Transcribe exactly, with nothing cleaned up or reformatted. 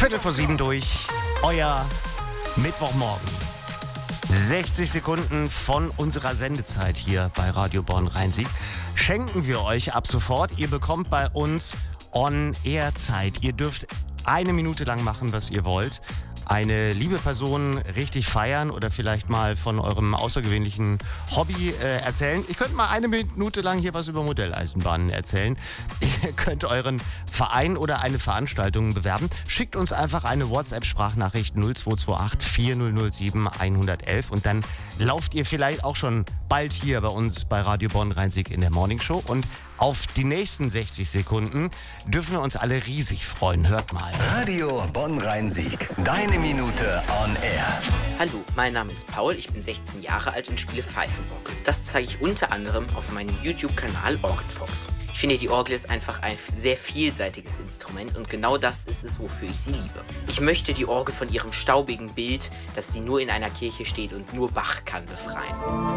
Viertel vor sieben durch, euer Mittwochmorgen. sechzig Sekunden von unserer Sendezeit hier bei Radio Bonn-Rhein-Sieg schenken wir euch ab sofort. Ihr bekommt bei uns On-Air-Zeit. Ihr dürft eine Minute lang machen, was ihr wollt. Eine liebe Person richtig feiern oder vielleicht mal von eurem außergewöhnlichen Hobby äh, erzählen. Ihr könnt mal eine Minute lang hier was über Modelleisenbahnen erzählen. Ihr könnt euren Verein oder eine Veranstaltung bewerben. Schickt uns einfach eine WhatsApp-Sprachnachricht null zwei zwei acht vier null null sieben eins eins eins und dann lauft ihr vielleicht auch schon bald hier bei uns bei Radio Bonn-Rhein-Sieg in der Morningshow. Und auf die nächsten sechzig Sekunden dürfen wir uns alle riesig freuen. Hört mal. Radio Bonn-Rhein-Sieg. Deine Minute on Air. Hallo, mein Name ist Paul, ich bin sechzehn Jahre alt und spiele Pfeifenorgel. Das zeige ich unter anderem auf meinem YouTube-Kanal Orgelfox. Ich finde, die Orgel ist einfach ein sehr vielseitiges Instrument und genau das ist es, wofür ich sie liebe. Ich möchte die Orgel von ihrem staubigen Bild, dass sie nur in einer Kirche steht und nur Bach kann, befreien.